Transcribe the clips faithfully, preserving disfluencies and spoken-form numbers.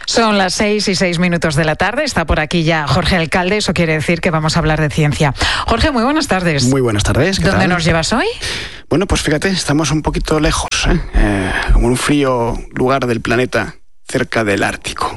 Son las seis y seis minutos de la tarde. Está por aquí ya Jorge Alcalde. Eso quiere decir que vamos a hablar de ciencia. Jorge, muy buenas tardes. Muy buenas tardes. ¿Dónde tal? nos llevas hoy? Bueno, pues fíjate, estamos un poquito lejos, ¿eh? Eh, en un frío lugar del planeta, cerca del Ártico.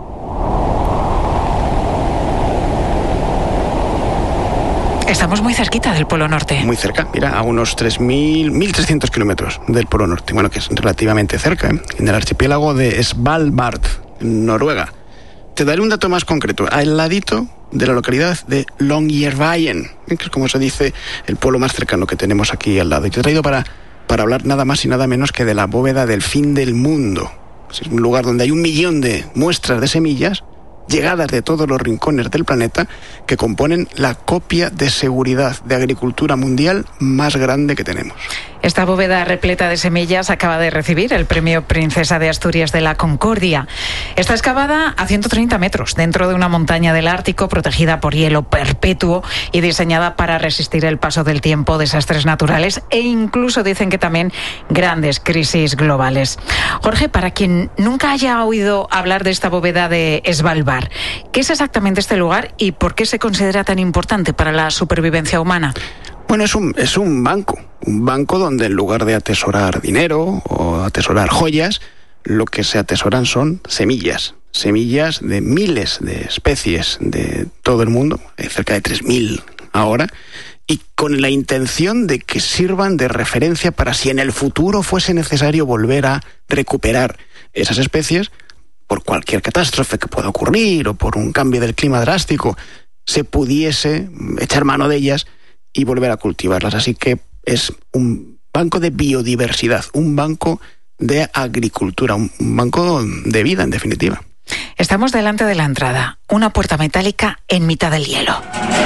Estamos muy cerquita del Polo Norte. Muy cerca, mira, a unos tres mil, mil trescientos kilómetros del Polo Norte. Bueno, que es relativamente cerca, ¿eh? En el archipiélago de Svalbard, en Noruega. Te daré un dato más concreto. Al ladito de la localidad de Longyearbyen, que es como se dice el pueblo más cercano que tenemos aquí al lado. Y te he traído para, para hablar nada más y nada menos que de la bóveda del fin del mundo. Es un lugar donde hay un millón de muestras de semillas llegadas de todos los rincones del planeta que componen la copia de seguridad de agricultura mundial más grande que tenemos. Esta bóveda repleta de semillas acaba de recibir el premio Princesa de Asturias de la Concordia. Está excavada a ciento treinta metros dentro de una montaña del Ártico protegida por hielo perpetuo y diseñada para resistir el paso del tiempo, desastres naturales e incluso dicen que también grandes crisis globales. Jorge, para quien nunca haya oído hablar de esta bóveda de Svalbard, ¿qué es exactamente este lugar y por qué se considera tan importante para la supervivencia humana? Bueno, es un, es un banco, un banco donde en lugar de atesorar dinero o atesorar joyas, lo que se atesoran son semillas, semillas de miles de especies de todo el mundo, hay cerca de tres mil ahora, y con la intención de que sirvan de referencia para si en el futuro fuese necesario volver a recuperar esas especies, por cualquier catástrofe que pueda ocurrir o por un cambio del clima drástico, se pudiese echar mano de ellas y volver a cultivarlas. Así que es un banco de biodiversidad, un banco de agricultura, un banco de vida, en definitiva. Estamos delante de la entrada, una puerta metálica en mitad del hielo.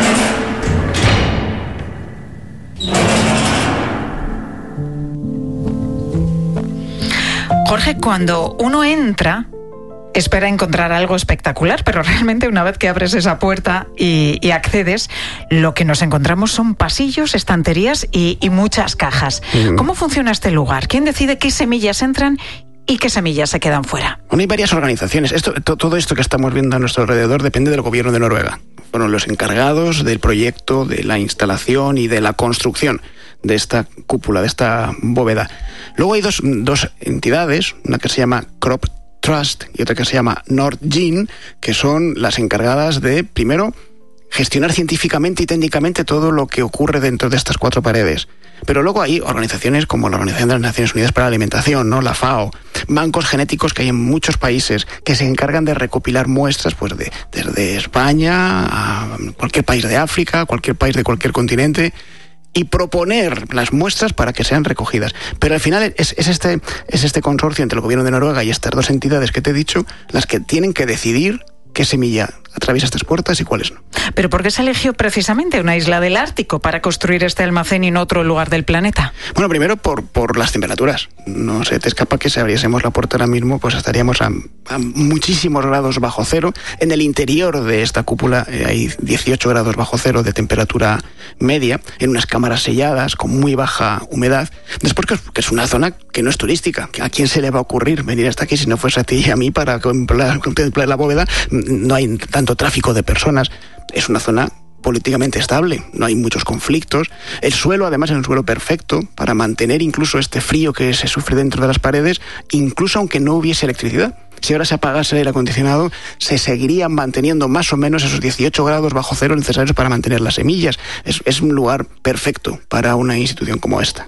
Jorge, cuando uno entra, espera encontrar algo espectacular, pero realmente una vez que abres esa puerta y, y accedes, lo que nos encontramos son pasillos, estanterías y, y muchas cajas. Mm. ¿Cómo funciona este lugar? ¿Quién decide qué semillas entran y qué semillas se quedan fuera? Bueno, hay varias organizaciones. Esto, to, todo esto que estamos viendo a nuestro alrededor depende del gobierno de Noruega. Fueron los encargados del proyecto, de la instalación y de la construcción de esta cúpula, de esta bóveda. Luego hay dos, dos entidades, una que se llama Crop Trust y otra que se llama Nordgene, que son las encargadas de, primero, gestionar científicamente y técnicamente todo lo que ocurre dentro de estas cuatro paredes. Pero luego hay organizaciones como la Organización de las Naciones Unidas para la Alimentación, ¿no? La FAO, bancos genéticos que hay en muchos países que se encargan de recopilar muestras, pues de, desde España a cualquier país de África, cualquier país de cualquier continente, y proponer las muestras para que sean recogidas. Pero al final es, es, este, es este consorcio entre el gobierno de Noruega y estas dos entidades que te he dicho las que tienen que decidir qué semilla atraviesa estas puertas y cuáles no. ¿Pero por qué se eligió precisamente una isla del Ártico para construir este almacén y en otro lugar del planeta? Bueno, primero por, por las temperaturas. No se te escapa que si abriésemos la puerta ahora mismo, pues estaríamos a, a muchísimos grados bajo cero. En el interior de esta cúpula eh, hay dieciocho grados bajo cero de temperatura media, en unas cámaras selladas con muy baja humedad. Después que es, que es una zona que no es turística. ¿A quién se le va a ocurrir venir hasta aquí si no fuese a ti y a mí para contemplar, contemplar la bóveda? No hay tanto tráfico de personas. Es una zona políticamente estable, no hay muchos conflictos. El suelo, además, es un suelo perfecto para mantener incluso este frío que se sufre dentro de las paredes, incluso aunque no hubiese electricidad. Si ahora se apagase el aire acondicionado, se seguirían manteniendo más o menos esos dieciocho grados bajo cero necesarios para mantener las semillas. Es, es un lugar perfecto para una institución como esta.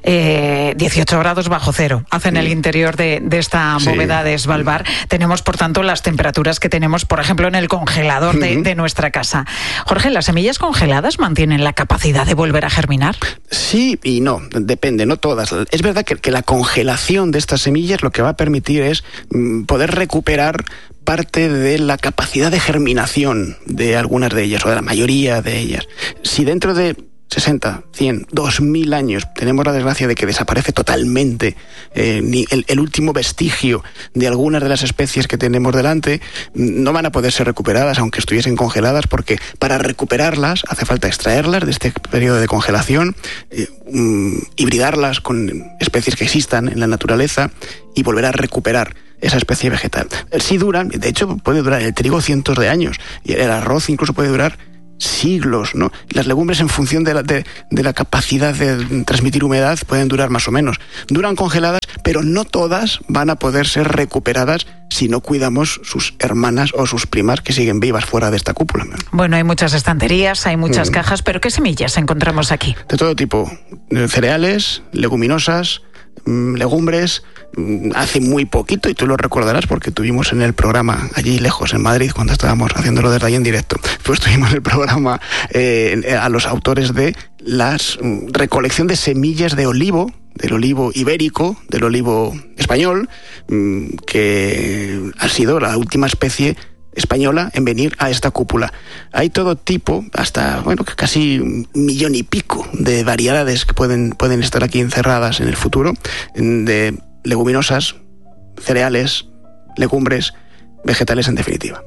Eh, dieciocho grados bajo cero hacen el interior de, de esta bóveda sí. de Svalbard. Tenemos, por tanto, las temperaturas que tenemos, por ejemplo, en el congelador de, uh-huh. de nuestra casa. Jorge, ¿las semillas congeladas mantienen la capacidad de volver a germinar? Sí y no, depende, no todas. Es verdad que, que la congelación de estas semillas lo que va a permitir es mm, poder recuperar parte de la capacidad de germinación de algunas de ellas, o de la mayoría de ellas. Si dentro de sesenta, cien, dos mil años tenemos la desgracia de que desaparece totalmente eh, el, el último vestigio de algunas de las especies que tenemos delante, no van a poder ser recuperadas aunque estuviesen congeladas, porque para recuperarlas hace falta extraerlas de este periodo de congelación, eh, um, hibridarlas con especies que existan en la naturaleza y volver a recuperar esa especie vegetal. Sí duran, de hecho puede durar el trigo cientos de años, y el arroz incluso puede durar siglos, ¿no? Las legumbres, en función de la, de, de la capacidad de transmitir humedad, pueden durar más o menos. Duran congeladas, pero no todas van a poder ser recuperadas si no cuidamos sus hermanas o sus primas que siguen vivas fuera de esta cúpula. Bueno, hay muchas estanterías, hay muchas mm. cajas, pero ¿qué semillas encontramos aquí? De todo tipo, cereales, leguminosas, legumbres. Hace muy poquito, y tú lo recordarás porque tuvimos en el programa allí lejos, en Madrid, cuando estábamos haciéndolo desde ahí en directo, pues tuvimos el programa eh, a los autores de la recolección de semillas de olivo, del olivo ibérico, del olivo español, que ha sido la última especie española en venir a esta cúpula. Hay todo tipo, hasta, bueno, casi un millón y pico de variedades que pueden, pueden estar aquí encerradas en el futuro, de leguminosas, cereales, legumbres, vegetales en definitiva.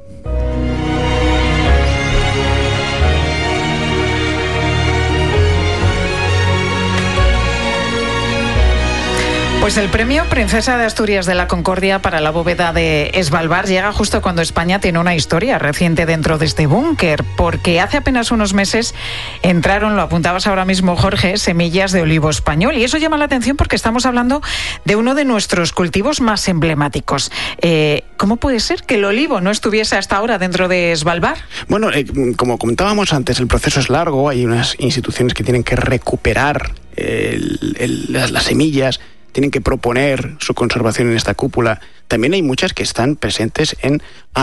Pues el premio Princesa de Asturias de la Concordia para la bóveda de Svalbard llega justo cuando España tiene una historia reciente dentro de este búnker, porque hace apenas unos meses entraron, lo apuntabas ahora mismo, Jorge, semillas de olivo español, y eso llama la atención porque estamos hablando de uno de nuestros cultivos más emblemáticos. Eh, ¿Cómo puede ser que el olivo no estuviese hasta ahora dentro de Svalbard? Bueno, eh, como comentábamos antes, el proceso es largo, hay unas instituciones que tienen que recuperar el, el, las, las semillas, tienen que proponer su conservación en esta cúpula. También hay muchas que están presentes en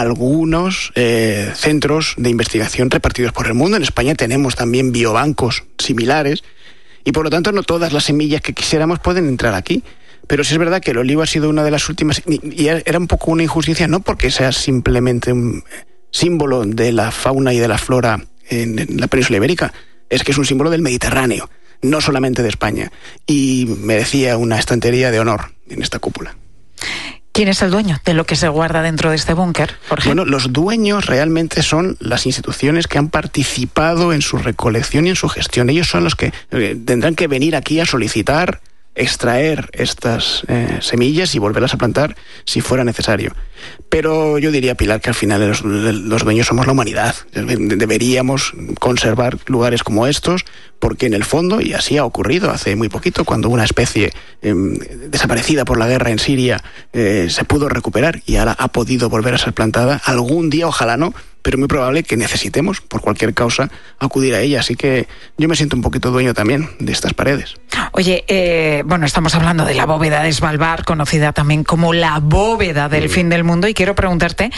algunos eh, centros de investigación repartidos por el mundo. En España tenemos también biobancos similares, y por lo tanto no todas las semillas que quisiéramos pueden entrar aquí. Pero sí es verdad que el olivo ha sido una de las últimas, y era un poco una injusticia, no porque sea simplemente un símbolo de la fauna y de la flora en la península ibérica, es que es un símbolo del Mediterráneo, no solamente de España, y merecía una estantería de honor en esta cúpula. ¿Quién es el dueño de lo que se guarda dentro de este búnker, Jorge? Bueno, los dueños realmente son las instituciones que han participado en su recolección y en su gestión. Ellos son los que eh, tendrán que venir aquí a solicitar extraer estas eh, semillas y volverlas a plantar si fuera necesario. Pero yo diría, Pilar, que al final los, los dueños somos la humanidad. Deberíamos conservar lugares como estos, porque en el fondo, y así ha ocurrido hace muy poquito, cuando una especie eh, desaparecida por la guerra en Siria eh, se pudo recuperar y ahora ha podido volver a ser plantada, algún día, ojalá no, pero muy probable que necesitemos, por cualquier causa, acudir a ella. Así que yo me siento un poquito dueño también de estas paredes. Oye, eh, bueno, estamos hablando de la bóveda de Svalbard, conocida también como la bóveda del mm. fin del mundo, y quiero preguntarte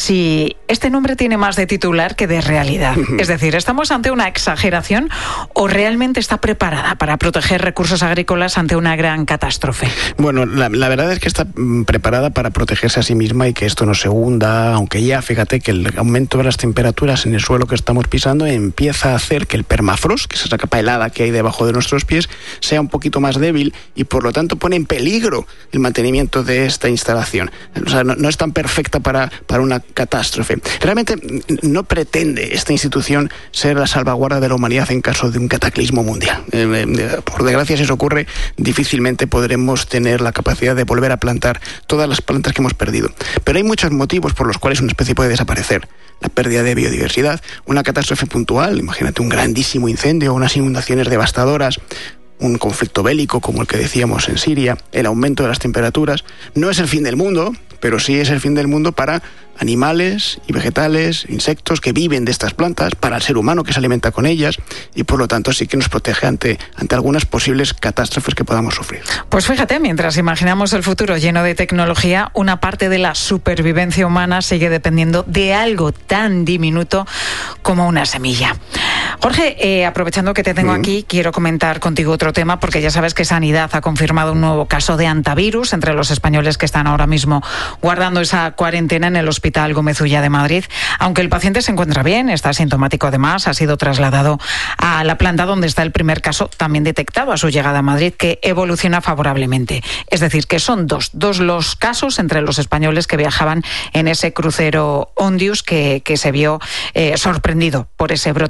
si este nombre tiene más de titular que de realidad. Mm. Es decir, ¿estamos ante una exageración o realmente está preparada para proteger recursos agrícolas ante una gran catástrofe? Bueno, la, la verdad es que está preparada para protegerse a sí misma y que esto no se hunda, aunque ya, fíjate que el aumento de las temperaturas en el suelo que estamos pisando empieza a hacer que el permafrost, que es esa capa helada que hay debajo de nuestros pies, sea un poquito más débil y por lo tanto pone en peligro el mantenimiento de esta instalación. O sea, no, no es tan perfecta para, para una catástrofe. Realmente no pretende esta institución ser la salvaguarda de la humanidad en caso de un cataclismo mundial. Eh, eh, por desgracia, si eso ocurre, difícilmente podremos tener la capacidad de volver a plantar todas las plantas que hemos perdido. Pero hay muchos motivos por los cuales una especie puede desaparecer. La pérdida de biodiversidad, una catástrofe puntual, imagínate un grandísimo incendio, unas inundaciones devastadoras, un conflicto bélico como el que decíamos en Siria, el aumento de las temperaturas. No es el fin del mundo, pero sí es el fin del mundo para animales y vegetales, insectos que viven de estas plantas, para el ser humano que se alimenta con ellas, y por lo tanto sí que nos protege ante, ante algunas posibles catástrofes que podamos sufrir. Pues fíjate, mientras imaginamos el futuro lleno de tecnología, una parte de la supervivencia humana sigue dependiendo de algo tan diminuto como una semilla. Jorge, eh, aprovechando que te tengo mm. aquí, quiero comentar contigo otro tema, porque ya sabes que Sanidad ha confirmado un nuevo caso de hantavirus entre los españoles que están ahora mismo guardando esa cuarentena en el hospital Gómez Ulla de Madrid. Aunque el paciente se encuentra bien, está asintomático además, ha sido trasladado a la planta donde está el primer caso también detectado a su llegada a Madrid, que evoluciona favorablemente. Es decir, que son dos, dos los casos entre los españoles que viajaban en ese crucero Ondius que, que se vio eh, sorprendido por ese brote de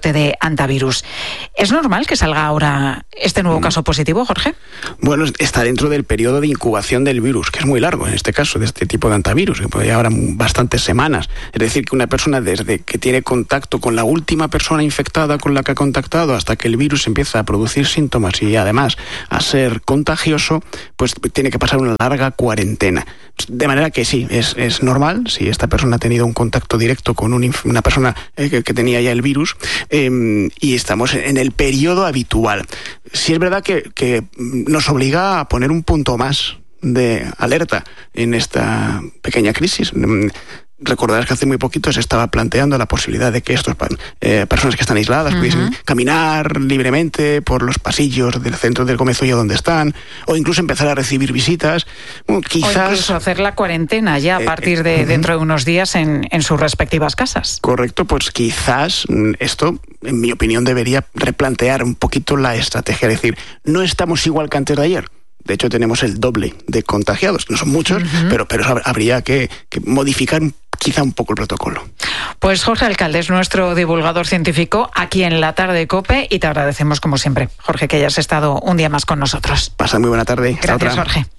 antivirus. ¿Es normal que salga ahora este nuevo caso positivo, Jorge? Bueno, está dentro del periodo de incubación del virus, que es muy largo en este caso, de este tipo de antivirus, que puede llevar bastantes semanas. Es decir, que una persona desde que tiene contacto con la última persona infectada con la que ha contactado hasta que el virus empieza a producir síntomas y además a ser contagioso, pues tiene que pasar una larga cuarentena. De manera que sí, es, es normal, si esta persona ha tenido un contacto directo con un, una persona eh, que, que tenía ya el virus, eh, y estamos en el periodo habitual. Sí es verdad que, que nos obliga a poner un punto más de alerta en esta pequeña crisis. Recordarás que hace muy poquito se estaba planteando la posibilidad de que estas eh, personas que están aisladas uh-huh. pudiesen caminar libremente por los pasillos del centro del comercio donde están, o incluso empezar a recibir visitas. Bueno, quizás, o incluso hacer la cuarentena ya a partir de eh, dentro de unos días en, en sus respectivas casas. Correcto, pues quizás esto, en mi opinión, debería replantear un poquito la estrategia. Es decir, no estamos igual que antes de ayer. De hecho, tenemos el doble de contagiados. No son muchos, uh-huh. pero, pero habría que, que modificar quizá un poco el protocolo. Pues Jorge Alcalde es nuestro divulgador científico aquí en La Tarde COPE y te agradecemos como siempre, Jorge, que hayas estado un día más con nosotros. Pasa muy buena tarde. Gracias, Jorge.